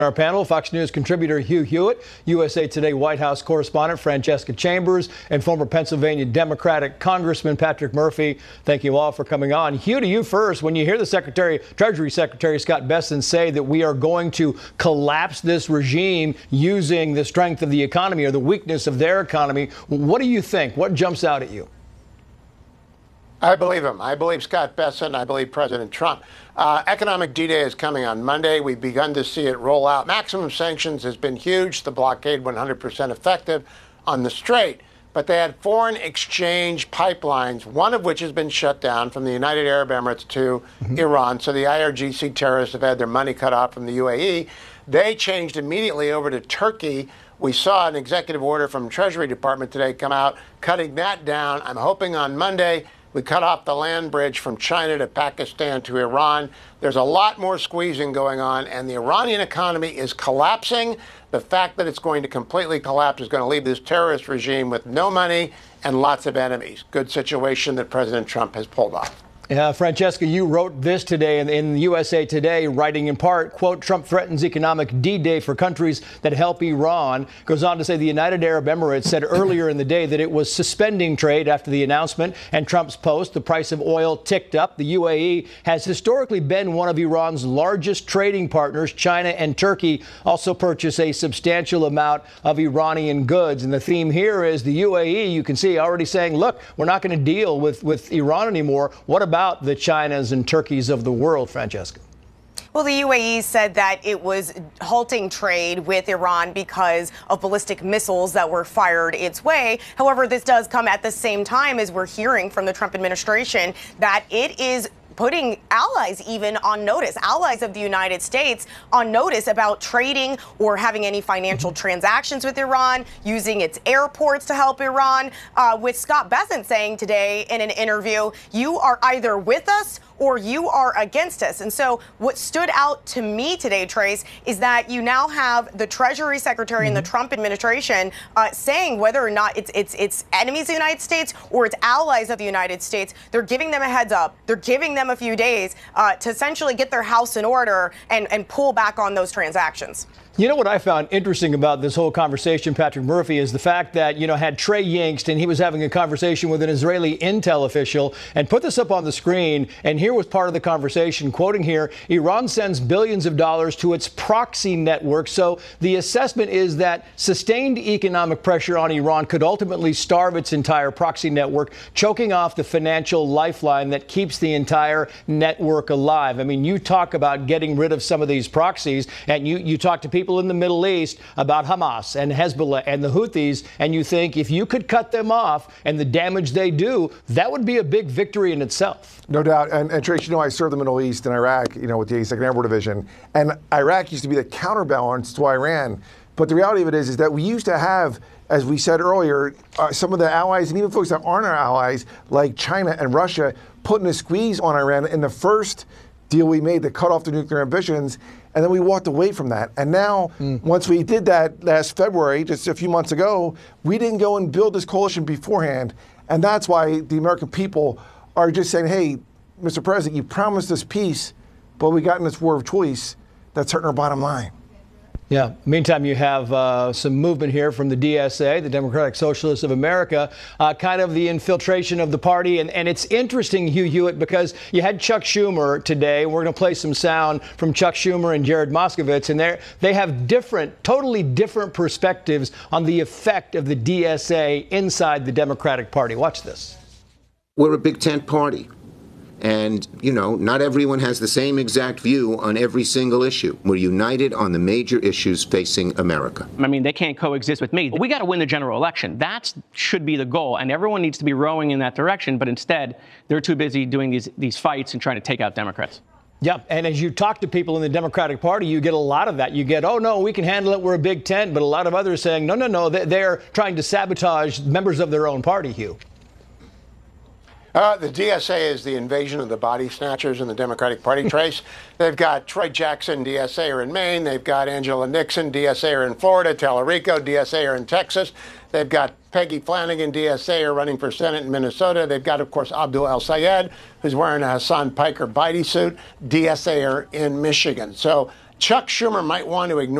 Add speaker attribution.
Speaker 1: Our panel, Fox News contributor Hugh Hewitt, USA Today White House correspondent Francesca Chambers, and former Pennsylvania Democratic Congressman Patrick Murphy. Thank you all for coming on. Hugh, to you first. When you hear the Treasury Secretary Scott Bessent say that we are going to collapse this regime using the strength of the economy or the weakness of their economy, what do you think? What jumps out at you?
Speaker 2: I believe him. I believe Scott Bessent. I believe President Trump. Economic D-Day is coming on Monday. We've begun to see it roll out. Maximum sanctions has been huge. The blockade 100% effective on the Strait. But they had foreign exchange pipelines, one of which has been shut down from the United Arab Emirates to Iran. So the IRGC terrorists have had their money cut off from the UAE. They changed immediately over to Turkey. We saw an executive order from Treasury Department today come out, cutting that down. I'm hoping on Monday we cut off the land bridge from China to Pakistan to Iran. There's a lot more squeezing going on, and the Iranian economy is collapsing. The fact that it's going to completely collapse is going to leave this terrorist regime with no money and lots of enemies. Good situation that President Trump has pulled off.
Speaker 1: Yeah, Francesca, you wrote this today in USA Today, writing in part, quote, Trump threatens economic D-Day for countries that help Iran. Goes on to say the United Arab Emirates said earlier in the day that it was suspending trade after the announcement and Trump's post. The price of oil ticked up. The UAE has historically been one of Iran's largest trading partners. China and Turkey also purchase a substantial amount of Iranian goods. And the theme here is the UAE, you can see, already saying, look, we're not going to deal with Iran anymore. What about the Chinas and Turkeys of the world, Francesca?
Speaker 3: Well, the UAE said that it was halting trade with Iran because of ballistic missiles that were fired its way. However, this does come at the same time as we're hearing from the Trump administration that it is putting allies even on notice, allies of the United States on notice about trading or having any financial transactions with Iran, using its airports to help Iran, with Scott Bessent saying today in an interview, you are either with us or you are against us. And so what stood out to me today, Trace, is that you now have the Treasury Secretary and the Trump administration saying whether or not it's enemies of the United States or it's allies of the United States. They're giving them a heads up. They're giving them a few days to essentially get their house in order and pull back on those transactions.
Speaker 1: You know what I found interesting about this whole conversation, Patrick Murphy, is the fact that, had Trey Yingst, and he was having a conversation with an Israeli intel official, and put this up on the screen, and here was part of the conversation, quoting here, Iran sends billions of dollars to its proxy network. So the assessment is that sustained economic pressure on Iran could ultimately starve its entire proxy network, choking off the financial lifeline that keeps the entire network alive. I mean, you talk about getting rid of some of these proxies, and you talk to people in the Middle East about Hamas and Hezbollah and the Houthis, and you think if you could cut them off and the damage they do, that would be a big victory in itself.
Speaker 4: No doubt. And Trace, I served the Middle East and Iraq, with the 82nd Airborne Division, and Iraq used to be the counterbalance to Iran. But the reality of it is that we used to have, as we said earlier, some of the allies and even folks that aren't our allies, like China and Russia, putting a squeeze on Iran in the first deal we made that cut off the nuclear ambitions. And then we walked away from that. And now, once we did that last February, just a few months ago, we didn't go and build this coalition beforehand. And that's why the American people are just saying, hey, Mr. President, you promised us peace, but we got in this war of choice that's hurting our bottom line.
Speaker 1: Yeah. Meantime, you have some movement here from the DSA, the Democratic Socialists of America, kind of the infiltration of the party. And it's interesting, Hugh Hewitt, because you had Chuck Schumer today. We're going to play some sound from Chuck Schumer and Jared Moskowitz. And they have totally different perspectives on the effect of the DSA inside the Democratic Party. Watch this.
Speaker 5: We're a big tent party. And, not everyone has the same exact view on every single issue. We're united on the major issues facing America.
Speaker 6: I mean, they can't coexist with me. We got to win the general election. That should be the goal. And everyone needs to be rowing in that direction. But instead, they're too busy doing these fights and trying to take out Democrats.
Speaker 1: Yeah, and as you talk to people in the Democratic Party, you get a lot of that. You get, oh, no, we can handle it. We're a big tent. But a lot of others saying, no, they're trying to sabotage members of their own party, Hugh.
Speaker 2: The DSA is the invasion of the body snatchers in the Democratic Party, Trace. They've got Troy Jackson, DSAer in Maine. They've got Angela Nixon, DSAer in Florida. Tallarico, DSAer in Texas. They've got Peggy Flanagan, DSAer, running for Senate in Minnesota. They've got, of course, Abdul El Sayed, who's wearing a Hassan Piker Bidey suit, DSAer in Michigan. So Chuck Schumer might want to ignore